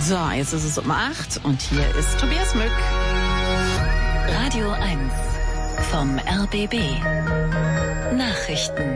So, jetzt ist es um 8 und hier ist Tobias Mück. Radio 1 vom RBB. Nachrichten.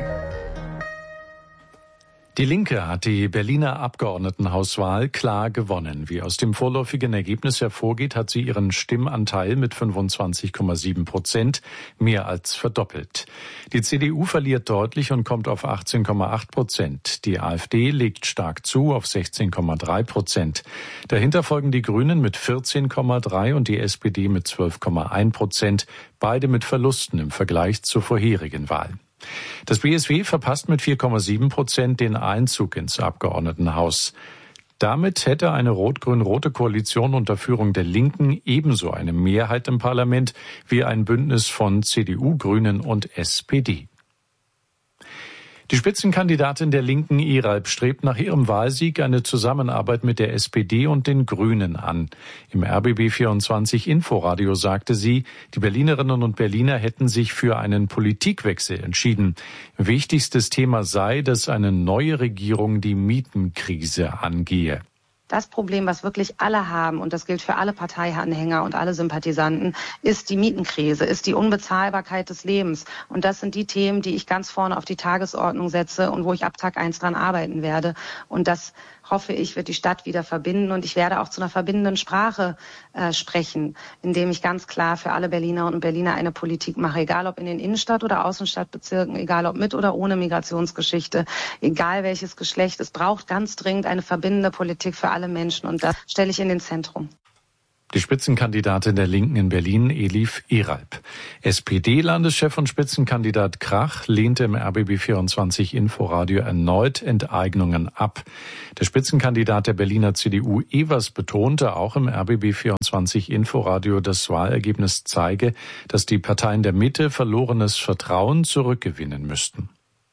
Die Linke hat die Berliner Abgeordnetenhauswahl klar gewonnen. Wie aus dem vorläufigen Ergebnis hervorgeht, hat sie ihren Stimmanteil mit 25,7% mehr als verdoppelt. Die CDU verliert deutlich und kommt auf 18,8%. Die AfD legt stark zu auf 16,3%. Dahinter folgen die Grünen mit 14,3% und die SPD mit 12,1%, beide mit Verlusten im Vergleich zur vorherigen Wahl. Das BSW verpasst mit 4,7% den Einzug ins Abgeordnetenhaus. Damit hätte eine rot-grün-rote Koalition unter Führung der Linken ebenso eine Mehrheit im Parlament wie ein Bündnis von CDU, Grünen und SPD. Die Spitzenkandidatin der Linken, Iralp, strebt nach ihrem Wahlsieg eine Zusammenarbeit mit der SPD und den Grünen an. Im RBB24 Inforadio sagte sie, die Berlinerinnen und Berliner hätten sich für einen Politikwechsel entschieden. Wichtigstes Thema sei, dass eine neue Regierung die Mietenkrise angehe. Das Problem, was wirklich alle haben, und das gilt für alle Parteianhänger und alle Sympathisanten, ist die Mietenkrise, ist die Unbezahlbarkeit des Lebens. Und das sind die Themen, die ich ganz vorne auf die Tagesordnung setze und wo ich ab Tag 1 dran arbeiten werde. Und das, hoffe ich, wird die Stadt wieder verbinden. Und ich werde auch zu einer verbindenden Sprache sprechen, indem ich ganz klar für alle Berlinerinnen und Berliner eine Politik mache, egal ob in den Innenstadt- oder Außenstadtbezirken, egal ob mit oder ohne Migrationsgeschichte, egal welches Geschlecht. Es braucht ganz dringend eine verbindende Politik für alle Menschen und das stelle ich in den Zentrum. Die Spitzenkandidatin der Linken in Berlin, Elif Iralp. SPD-Landeschef und Spitzenkandidat Krach lehnte im RBB24 Inforadio erneut Enteignungen ab. Der Spitzenkandidat der Berliner CDU, Evers, betonte auch im RBB24 Inforadio, das Wahlergebnis zeige, dass die Parteien der Mitte verlorenes Vertrauen zurückgewinnen müssten.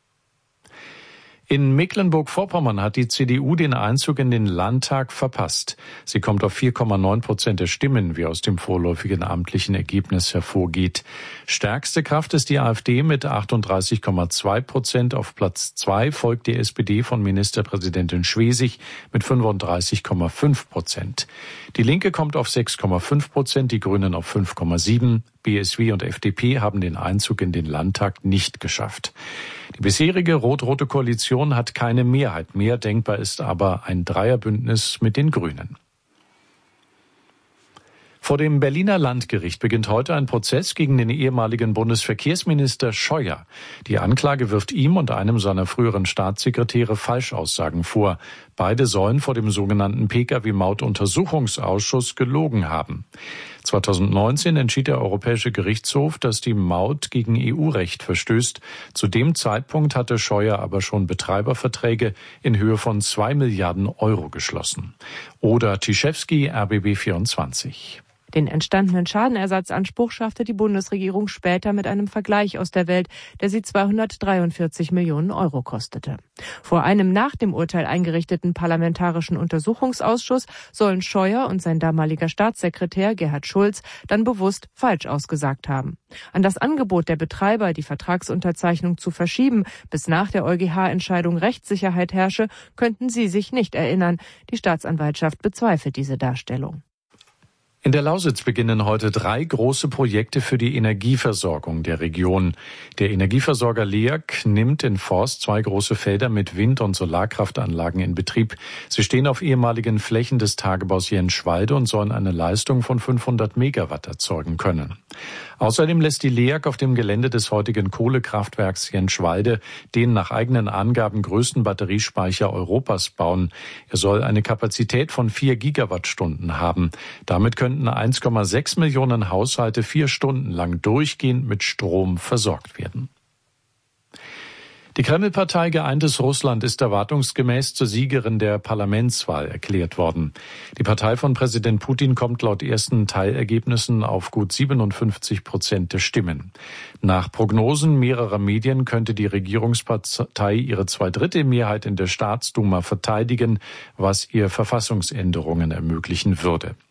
In Mecklenburg-Vorpommern hat die CDU den Einzug in den Landtag verpasst. Sie kommt auf 4,9% der Stimmen, wie aus dem vorläufigen amtlichen Ergebnis hervorgeht. Stärkste Kraft ist die AfD mit 38,2%. Auf Platz 2 folgt die SPD von Ministerpräsidentin Schwesig mit 35,5%. Die Linke kommt auf 6,5%, die Grünen auf 5,7%. BSW und FDP haben den Einzug in den Landtag nicht geschafft. Die bisherige rot-rote Koalition hat keine Mehrheit mehr. Denkbar ist aber ein Dreierbündnis mit den Grünen. Vor dem Berliner Landgericht beginnt heute ein Prozess gegen den ehemaligen Bundesverkehrsminister Scheuer. Die Anklage wirft ihm und einem seiner früheren Staatssekretäre Falschaussagen vor. Beide sollen vor dem sogenannten Pkw-Maut-Untersuchungsausschuss gelogen haben. 2019 entschied der Europäische Gerichtshof, dass die Maut gegen EU-Recht verstößt. Zu dem Zeitpunkt hatte Scheuer aber schon Betreiberverträge in Höhe von 2 Milliarden Euro geschlossen. Oder Tischewski, RBB24. Den entstandenen Schadenersatzanspruch schaffte die Bundesregierung später mit einem Vergleich aus der Welt, der sie 243 Millionen Euro kostete. Vor einem nach dem Urteil eingerichteten parlamentarischen Untersuchungsausschuss sollen Scheuer und sein damaliger Staatssekretär Gerhard Schulz dann bewusst falsch ausgesagt haben. An das Angebot der Betreiber, die Vertragsunterzeichnung zu verschieben, bis nach der EuGH-Entscheidung Rechtssicherheit herrsche, könnten sie sich nicht erinnern. Die Staatsanwaltschaft bezweifelt diese Darstellung. In der Lausitz beginnen heute 3 große Projekte für die Energieversorgung der Region. Der Energieversorger LEAG nimmt in Forst 2 große Felder mit Wind- und Solarkraftanlagen in Betrieb. Sie stehen auf ehemaligen Flächen des Tagebaus Jenschwalde und sollen eine Leistung von 500 Megawatt erzeugen können. Außerdem lässt die LEAG auf dem Gelände des heutigen Kohlekraftwerks Jenschwalde den nach eigenen Angaben größten Batteriespeicher Europas bauen. Er soll eine Kapazität von 4 Gigawattstunden haben. Damit könnten 1,6 Millionen Haushalte 4 Stunden lang durchgehend mit Strom versorgt werden. Die Kreml-Partei Geeintes Russland ist erwartungsgemäß zur Siegerin der Parlamentswahl erklärt worden. Die Partei von Präsident Putin kommt laut ersten Teilergebnissen auf gut 57% der Stimmen. Nach Prognosen mehrerer Medien könnte die Regierungspartei ihre 2/3 in der Staatsduma verteidigen, was ihr Verfassungsänderungen ermöglichen würde.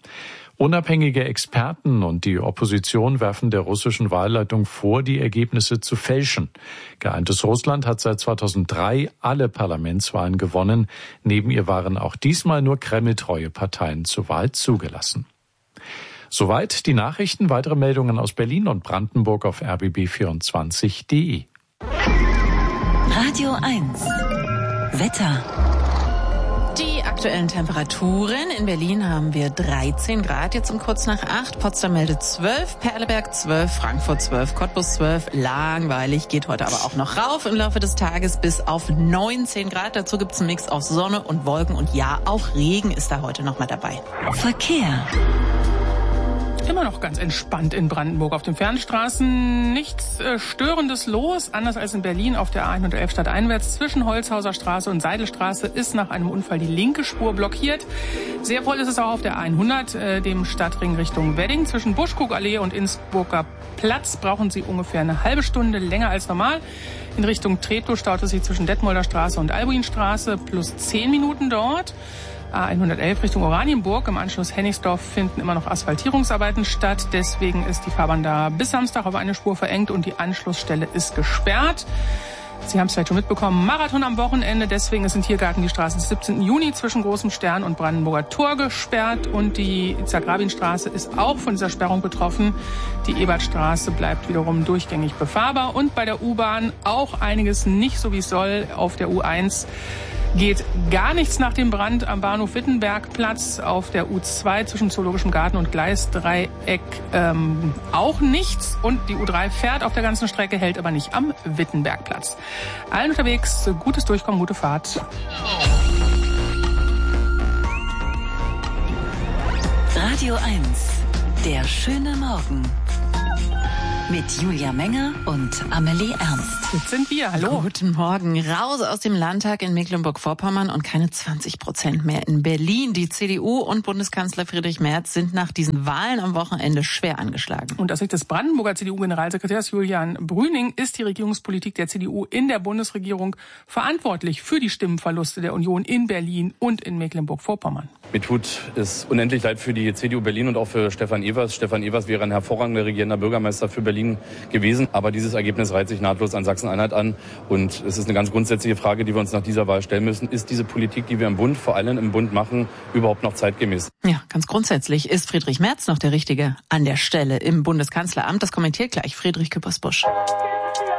Unabhängige Experten und die Opposition werfen der russischen Wahlleitung vor, die Ergebnisse zu fälschen. Geeintes Russland hat seit 2003 alle Parlamentswahlen gewonnen. Neben ihr waren auch diesmal nur kremltreue Parteien zur Wahl zugelassen. Soweit die Nachrichten. Weitere Meldungen aus Berlin und Brandenburg auf rbb24.de. Radio 1. Wetter. Die aktuellen Temperaturen. In Berlin haben wir 13 Grad, jetzt um kurz nach 8. Potsdam meldet 12, Perleberg 12, Frankfurt 12, Cottbus 12. Langweilig, geht heute aber auch noch rauf im Laufe des Tages bis auf 19 Grad. Dazu gibt's einen Mix aus Sonne und Wolken und ja, auch Regen ist da heute noch mal dabei. Verkehr. Immer noch ganz entspannt in Brandenburg auf den Fernstraßen. Nichts Störendes los, anders als in Berlin auf der A111 stadteinwärts. Zwischen Holzhauser Straße und Seidelstraße ist nach einem Unfall die linke Spur blockiert. Sehr voll ist es auch auf der A100, dem Stadtring Richtung Wedding. Zwischen Buschkuckallee und Innsbrucker Platz brauchen Sie ungefähr eine halbe Stunde länger als normal. In Richtung Treptow staut es sich zwischen Detmolder Straße und Albuinstraße plus 10 Minuten dort. A111 Richtung Oranienburg. Im Anschluss Hennigsdorf finden immer noch Asphaltierungsarbeiten statt. Deswegen ist die Fahrbahn da bis Samstag auf eine Spur verengt und die Anschlussstelle ist gesperrt. Sie haben es vielleicht schon mitbekommen, Marathon am Wochenende. Deswegen ist in Tiergarten die Straße des 17. Juni zwischen Großem Stern und Brandenburger Tor gesperrt. Und die Itzhak-Rabin-Straße ist auch von dieser Sperrung betroffen. Die Ebertstraße bleibt wiederum durchgängig befahrbar. Und bei der U-Bahn auch einiges nicht so, wie es soll. Auf der U1 geht gar nichts nach dem Brand am Bahnhof Wittenbergplatz. Auf der U2 zwischen Zoologischem Garten und Gleisdreieck auch nichts. Und die U3 fährt auf der ganzen Strecke, hält aber nicht am Wittenbergplatz. Allen unterwegs, gutes Durchkommen, gute Fahrt. Radio 1. Der schöne Morgen. Mit Julia Menger und Amelie Ernst. Jetzt sind wir. Hallo. Guten Morgen. Raus aus dem Landtag in Mecklenburg-Vorpommern und keine 20% mehr in Berlin. Die CDU und Bundeskanzler Friedrich Merz sind nach diesen Wahlen am Wochenende schwer angeschlagen. Und aus Sicht des Brandenburger CDU-Generalsekretärs Julian Brüning ist die Regierungspolitik der CDU in der Bundesregierung verantwortlich für die Stimmenverluste der Union in Berlin und in Mecklenburg-Vorpommern. Mir tut es unendlich leid für die CDU Berlin und auch für Stefan Evers. Stefan Evers wäre ein hervorragender regierender Bürgermeister für Berlin gewesen. Aber dieses Ergebnis reiht sich nahtlos an Sachsen-Anhalt an. Und es ist eine ganz grundsätzliche Frage, die wir uns nach dieser Wahl stellen müssen. Ist diese Politik, die wir im Bund, vor allem im Bund machen, überhaupt noch zeitgemäß? Ja, ganz grundsätzlich. Ist Friedrich Merz noch der Richtige an der Stelle im Bundeskanzleramt? Das kommentiert gleich Friedrich Küppersbusch.